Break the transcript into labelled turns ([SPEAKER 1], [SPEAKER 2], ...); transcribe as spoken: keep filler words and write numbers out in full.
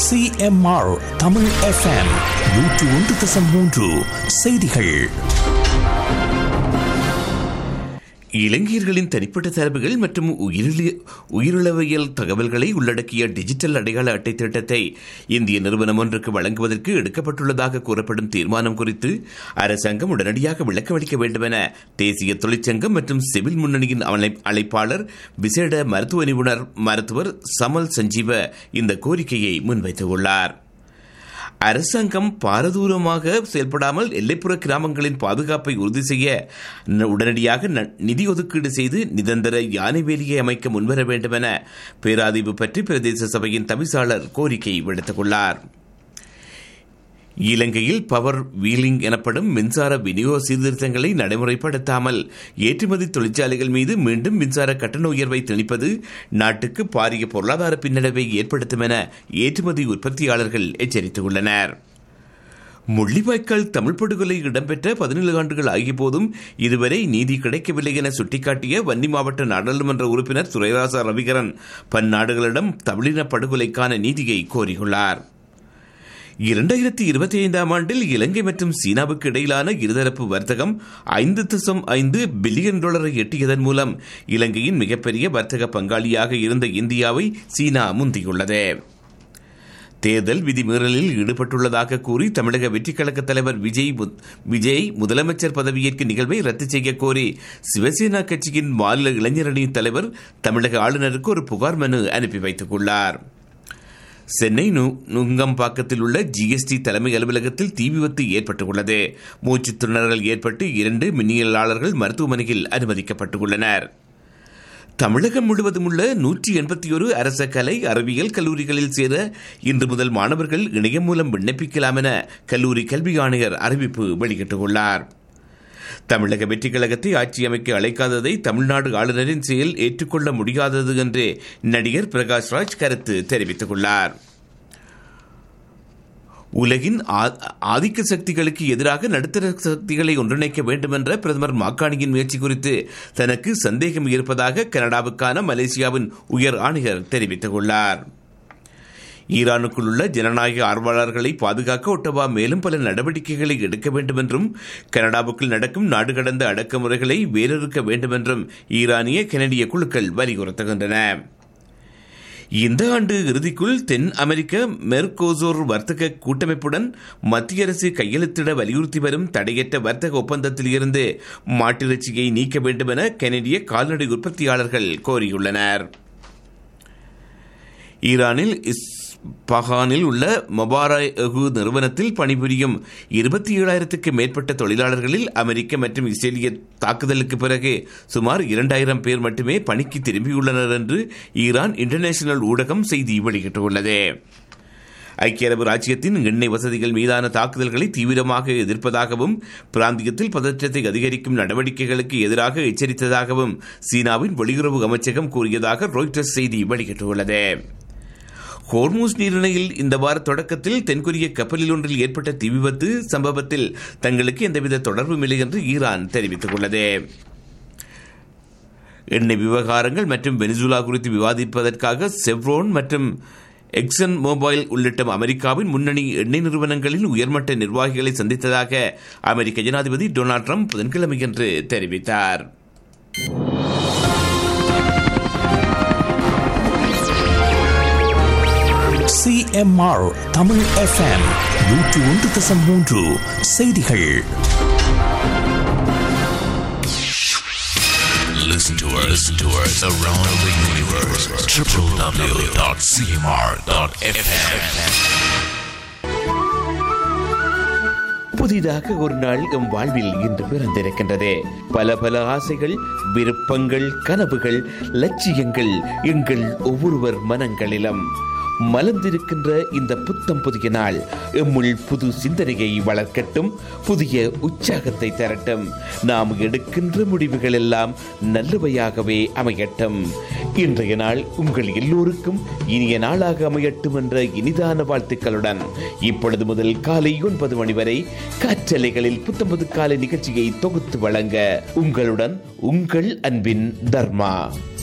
[SPEAKER 1] C M R Tamil F M நூற்று ஒன்று தசம் மூன்று செய்திகள்.
[SPEAKER 2] இலங்கையர்களின் தனிப்பட்ட தரவுகள் மற்றும் உயிரிழவியல் தகவல்களை உள்ளடக்கிய டிஜிட்டல் அடையாள அட்டை திட்டத்தை இந்திய நிறுவனம் ஒன்றுக்கு வழங்குவதற்கு எடுக்கப்பட்டுள்ளதாக கூறப்படும் தீர்மானம் குறித்து அரசாங்கம் உடனடியாக விளக்கமளிக்க வேண்டும் என தேசிய தொழிற்சங்கம் மற்றும் சிவில் முன்னணியின் அழைப்பாளர் விசேட மருத்துவ நிபுணர் மருத்துவர் சமல் சஞ்சீவ இந்த கோரிக்கையை முன்வைத்துள்ளார். அரசாங்கம் பாரதூரமாக செயல்படாமல் எல்லைப்புற கிராமங்களின் பாதுகாப்பை உறுதி செய்ய உடனடியாக நிதி ஒதுக்கீடு செய்து நிரந்தர யானை வேலியை அமைக்க முன்வர வேண்டும் என பேராதீவு பற்றி பிரதேச சபையின் தவிசாளர் கோரிக்கை விடுத்துள்ளார். இலங்கையில் பவர் வீலிங் எனப்படும் மின்சார விநியோக சீர்திருத்தங்களை நடைமுறைப்படுத்தாமல் ஏற்றுமதி தொழிற்சாலைகள் மீது மீண்டும் மின்சார கட்டண உயர்வை திணிப்பது நாட்டுக்கு பாரிய பொருளாதார பின்னடைவை ஏற்படுத்தும் என ஏற்றுமதி உற்பத்தியாளர்கள் எச்சரித்துள்ளனர். முள்ளிவாய்க்கால் தமிழ் படுகொலை இடம்பெற்ற பதினேழு ஆண்டுகள் ஆகிய போதும் இதுவரை நீதி கிடைக்கவில்லை என சுட்டிக்காட்டிய வன்னி மாவட்ட நாடாளுமன்ற உறுப்பினர் துரைராசா ரவிகரன் பன்னாடுகளிடம் தமிழின படுகொலைக்கான நீதியை கோரியுள்ளார். இரண்டாயிரத்தி இருபத்தி ஐந்தாம் ஆண்டில் இலங்கை மற்றும் சீனாவுக்கு இடையிலான இருதரப்பு வர்த்தகம் ஐந்து தசம் ஐந்து பில்லியன் டாலரை எட்டியதன் மூலம் இலங்கையின் மிகப்பெரிய வர்த்தக பங்காளியாக இருந்த இந்தியாவை சீனா முந்தியுள்ளது. தேர்தல் விதிமீறலில் ஈடுபட்டுள்ளதாக கூறி தமிழக வெற்றிக் கழக தலைவர் விஜய் விஜய் முதலமைச்சர் பதவியேற்கும் நிகழ்வை ரத்து செய்ய கோரி சிவசேனா கட்சியின் மாநில இளைஞரணி தலைவர் தமிழக ஆளுநருக்கு ஒரு புகார் மனு அனுப்பி வைத்துள்ளார். சென்னை நுங்கம்பாக்கத்தில் உள்ள ஜிஎஸ்டி தலைமை அலுவலகத்தில் தீ விபத்து ஏற்பட்டுள்ளது. மூச்சுத் திணறல் ஏற்பட்டு இரண்டு மின்னியலாளர்கள் மருத்துவமனையில் அனுமதிக்கப்பட்டுள்ளனர். தமிழகம் முழுவதும் உள்ள நூற்றி எண்பத்தி ஒரு அரச கலை அறிவியல் கல்லூரிகளில் சேர இன்று முதல் மாணவர்கள் இணையம் மூலம் விண்ணப்பிக்கலாம் என கல்லூரி கல்வி ஆணையர் அறிவிப்பு வெளியிட்டுள்ளார். தமிழக வெற்றிக் கழகத்தை ஆட்சி அமைக்க அழைக்காததை தமிழ்நாடு ஆளுநரின் செயல் ஏற்றுக்கொள்ள முடியாதது என்று நடிகர் பிரகாஷ் ராஜ் கருத்து தெரிவித்துள்ளார். உலகின் ஆதிக்க சக்திகளுக்கு எதிராக நடுத்தர சக்திகளை ஒன்றிணைக்க வேண்டும் என்ற பிரதமர் மாக்காணியின் முயற்சி குறித்து தனக்கு சந்தேகம் இருப்பதாக கனடாவுக்கான மலேசியாவின் உயர் ஆணையர் தெரிவித்துள்ளார். ஈரானுக்குள் உள்ள ஜனநாயக ஆர்வலர்களை பாதுகாக்க ஒட்டவா மேலும் பல நடவடிக்கைகளை எடுக்க வேண்டும் என்றும் கனடாவுக்குள் நடக்கும் நாடு கடந்த அடக்குமுறைகளை வேறறுக்க வேண்டும் என்றும் ஈரானிய கனடிய குழுக்கள் வலியுறுத்துகின்றன. இந்த ஆண்டு இறுதிக்குள் தென் அமெரிக்க மெர்கோசோர் வர்த்தக கூட்டமைப்புடன் மத்திய அரசு கையெழுத்திட வலியுறுத்தி வரும் தடையற்ற வர்த்தக ஒப்பந்தத்தில் இருந்து மாட்டிறைச்சியை நீக்க வேண்டும் என கனடிய கால்நடை உற்பத்தியாளர்கள் கோரியுள்ளனர். ஈரானில் பஹானில் உள்ள மொபாரகு நிறுவனத்தில் பணிபுரியும் இருபத்தி ஏழாயிரத்துக்கு மேற்பட்ட தொழிலாளர்களில் அமெரிக்க மற்றும் இஸ்ரேலிய தாக்குதலுக்கு பிறகு சுமார் இரண்டாயிரம் பேர் மட்டுமே பணிக்கு திரும்பியுள்ளனர் என்று ஈரான் இன்டர்நேஷனல் ஊடகம் செய்தி வெளியிட்டுள்ளது. ஐக்கிய அரபு ராச்சியத்தின் எண்ணெய் வசதிகள் மீதான தாக்குதல்களை தீவிரமாக எதிர்ப்பதாகவும் பிராந்தியத்தில் பதற்றத்தை அதிகரிக்கும் நடவடிக்கைகளுக்கு எதிராக எச்சரித்ததாகவும் சீனாவின் வெளியுறவு அமைச்சகம் கூறியதாக ராய்ட்டர்ஸ் செய்தி வெளியிட்டுள்ளது. ஹோர்மூஸ் நீரிணையில் இந்த வார தொடக்கத்தில் தென்கொரிய கப்பலில் ஒன்றில் ஏற்பட்ட தீ விபத்து சம்பவத்தில் தங்களுக்கு எந்தவித தொடர்பும் இல்லை என்று ஈரான் தெரிவித்துள்ளது. எண்ணெய் விவகாரங்கள் மற்றும் வெனிசுலா குறித்து விவாதிப்பதற்காக செவ்ரோன் மற்றும் எக்ஸன் மொபைல் உள்ளிட்ட அமெரிக்காவின் முன்னணி எண்ணெய் நிறுவனங்களின் உயர்மட்ட நிர்வாகிகளை சந்தித்ததாக அமெரிக்க ஜனாதிபதி டொனால்டு டிரம்ப் புதன்கிழமையன்று தெரிவித்தார்.
[SPEAKER 1] C M R Tamil F M நூற்று ஒன்று தசம் மூன்று செய்திகள்.
[SPEAKER 3] Listen to us, listen to us around the universe. w w w dot c m r dot f m.
[SPEAKER 2] புதிதாக ஒரு நாள் எம் வாழ்வில் இன்று பிறந்திருக்கின்றது. பல பல ஆசைகள், விருப்பங்கள், கனவுகள், லட்சியங்கள் எங்கள் ஒவ்வொருவர் மனங்களிலும் மலர்ந்திருக்கின்ற இந்த புத்தம் புதிய நாள் எம்முள் புது சிந்தனையை வளர்க்கட்டும், புதிய உற்சாகத்தை தரட்டும். நாம் எடுக்கின்ற முடிவுகள் எல்லாம் நல்லவையாகவே அமையட்டும். இன்றைய நாள் உங்கள் எல்லோருக்கும் இனிய நாளாக அமையட்டும் என்ற இனிதான வாழ்த்துக்களுடன் இப்பொழுது முதல் காலை ஒன்பது மணி வரை காற்றலைகளில் புத்தம்பது காலை நிகழ்ச்சியை தொகுத்து வழங்க உங்களுடன் உங்கள் அன்பின் தர்மா.